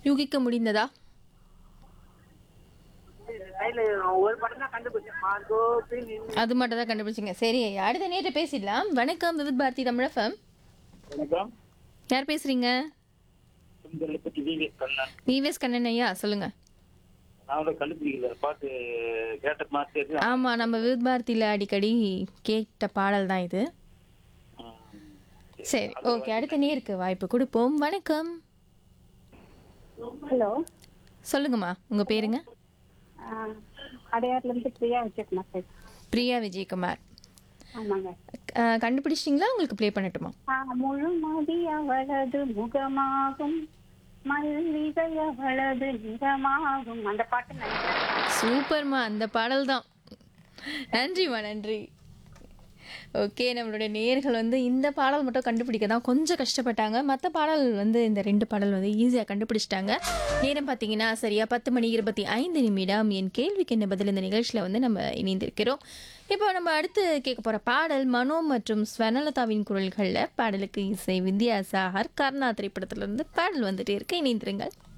யூகிக்க முடிந்ததா? ஒரு படம் தான் கண்டுபிடிச்சேன். மார்கோ அது மட்டும் தான் கண்டுபிடிச்சிங்க. சரி, அடுத்த நேரத்தை பேசிடலாம். வணக்கம் விவித் பாரதி தமிழ் எஃப்எம். வணக்கம். யார் பேசுறீங்க? பத்தி விவேக் கண்ணன். விவேஸ் கண்ணன் ஐயா, சொல்லுங்க. நான் வந்து கண்டுபிடிக்கல பாட்டு கேட்ட மாதிரி. ஆமா, நம்ம விவித் பாரதியில அடிக்கடி கேட்ட பாடல் தான் இது. சரி, ஓகே, அடுத்த நேருக்கு வாய்ப்பு கொடுப்போம். வணக்கம். ஹலோ, சொல்லுங்கம்மா, உங்க பேருங்க? அடையார்ல இருந்து பிரியா வச்சிருக்கேன் சார். பிரியா விஜயகுமார். ஆமாங்க. கண்டுபிடிச்சிங்களா? உங்களுக்கு ப்ளே பண்ணட்டுமா? முழு மதி அவளது முகமாகும், மல்லிகை அவளது நிறமாகும், அந்த பாட்டு நினைக்கிறேன். சூப்பர்மா, அந்த பாடல் தான். நன்றிம்மா, நன்றி. ஓகே, நம்மளுடைய நேயர்கள் வந்து இந்த பாடல் மட்டும் கண்டுபிடிக்க தான் கொஞ்சம் கஷ்டப்பட்டாங்க. மற்ற பாடல் வந்து இந்த 2 பாடல் வந்து ஈஸியாக கண்டுபிடிச்சிட்டாங்க. நேரம் பார்த்தீங்கன்னா சரியா 10:25. என் கேள்விக்கு என்ன பதில் இந்த நிகழ்ச்சியில் வந்து நம்ம இணைந்திருக்கிறோம். இப்போ நம்ம அடுத்து கேட்க போகிற பாடல் மனோ மற்றும் ஸ்வர்ணலதாவின் குரல்களில். பாடலுக்கு இசை வித்யாசாகர். கர்ணா திரைப்படத்திலிருந்து பாடல் வந்துட்டே இருக்கு. இணைந்திருங்கள்.